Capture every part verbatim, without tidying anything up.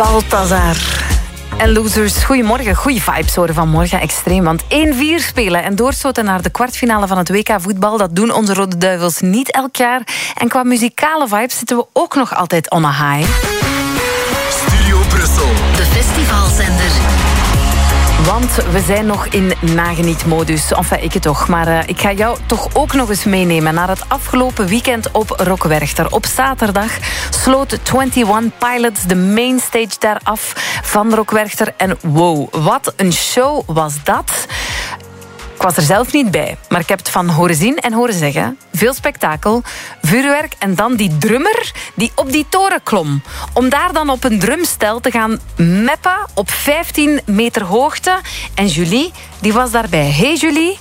Balthazar en Losers. Goedemorgen, goede vibes horen vanmorgen extreem. Want één vier spelen en doorstoten naar de kwartfinale van het W K voetbal, dat doen onze Rode Duivels niet elk jaar. En qua muzikale vibes zitten we ook nog altijd on a high. Studio Brussel, de festivalzender. Want we zijn nog in nagenietmodus. Enfin, ik het toch. Maar uh, ik ga jou toch ook nog eens meenemen naar het afgelopen weekend op Rock Werchter. Op zaterdag sloot eenentwintig Pilots de mainstage daar af van Rock Werchter. En wow, wat een show was dat. Ik was er zelf niet bij, maar ik heb het van horen zien en horen zeggen. Veel spektakel, vuurwerk en dan die drummer die op die toren klom. Om daar dan op een drumstel te gaan meppen op vijftien meter hoogte. En Julie, die was daarbij. Hey Julie.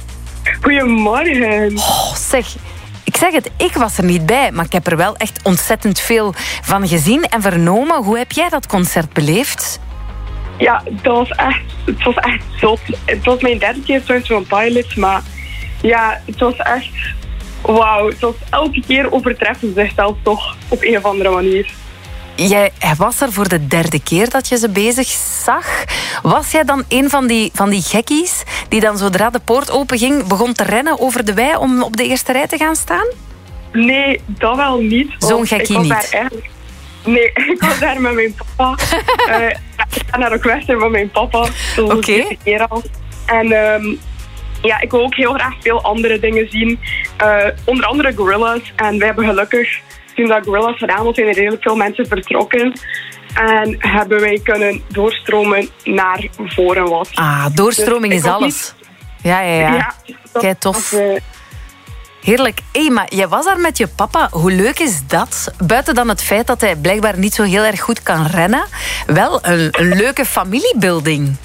Goedemorgen. Oh, zeg, ik zeg het, ik was er niet bij, maar ik heb er wel echt ontzettend veel van gezien en vernomen. Hoe heb jij dat concert beleefd? Ja, dat was echt, het was echt zot. Het was mijn derde keer eenentwintig Pilots, maar ja, het was echt wauw. Het was elke keer overtreffen zichzelf toch op een of andere manier. Jij was er voor de derde keer dat je ze bezig zag. Was jij dan een van die, van die gekkies die dan zodra de poort openging begon te rennen over de wei om op de eerste rij te gaan staan? Nee, dat wel niet. Zo'n gekkie niet? Daar eigenlijk... Nee, ik was daar met mijn papa. uh, ik ga naar Rock Werchter met mijn papa. Zo'n Oké. okay. keer al. En um, ja, ik wil ook heel graag veel andere dingen zien. Uh, onder andere Gorillaz. En we hebben gelukkig, toen dat Gorillaz gedaan was, zijn er redelijk veel mensen vertrokken. En hebben wij kunnen doorstromen naar voren wat. Ah, doorstroming Dus is alles. Ja, ja, ja. ja Kei tof. was, uh, Heerlijk. Hé, maar jij was daar met je papa. Hoe leuk is dat? Buiten dan het feit dat hij blijkbaar niet zo heel erg goed kan rennen. Wel een, een leuke familiebuilding.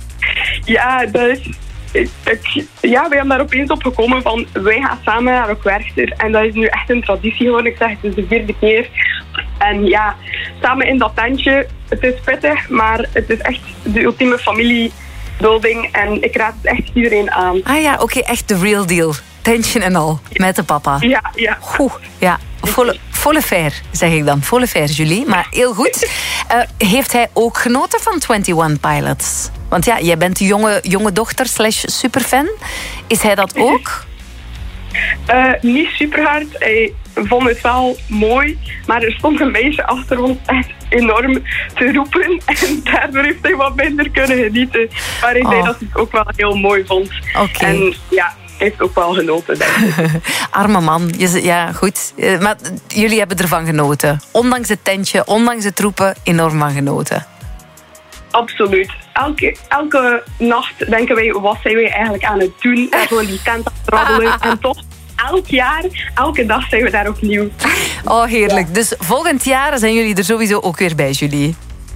Ja, dat is... Ik, ik, ja, wij hebben daar opeens op gekomen van wij gaan samen naar Rock Werchter. En dat is nu echt een traditie geworden. Ik zeg, het is de vierde keer. En ja, samen in dat tentje. Het is pittig, maar het is echt de ultieme familiebuilding. En ik raad het echt iedereen aan. Ah ja, oké, okay, echt de real deal. Tentje en al, met de papa. Ja, ja. Oeh, ja. Volle, volle fair, zeg ik dan. Volle fair, Julie. Maar heel goed. Uh, heeft hij ook genoten van eenentwintig Pilots? Want ja, jij bent de jonge, jonge dochter slash superfan. Is hij dat ook? Uh, niet super hard. Hij vond het wel mooi. Maar er stond een meisje achter ons echt enorm te roepen. En daardoor heeft hij wat minder kunnen genieten. Maar hij oh. zei dat hij het ook wel heel mooi vond. Oké. Okay. En ja... heeft ook wel genoten, denk ik. Arme man. Ja, goed. Maar jullie hebben ervan genoten. Ondanks het tentje, ondanks het roepen, enorm van genoten. Absoluut. Elke, elke nacht denken wij, wat zijn wij eigenlijk aan het doen? En gewoon die tent aan het rabbelen. En toch, elk jaar, elke dag zijn we daar opnieuw. Oh, heerlijk. Ja. Dus volgend jaar zijn jullie er sowieso ook weer bij, Julie?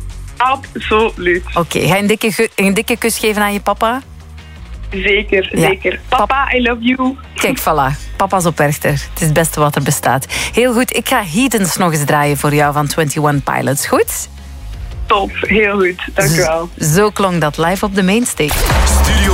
Absoluut. Oké, okay. Ga je een dikke, een dikke kus geven aan je papa? Zeker, ja. zeker. Papa, I love you. Kijk, voilà. Papa's op Werchter. Het is het beste wat er bestaat. Heel goed, ik ga Heathens nog eens draaien voor jou van eenentwintig Pilots. Goed? Top, heel goed. Dank u wel. Zo klonk dat live op de mainstage. Studio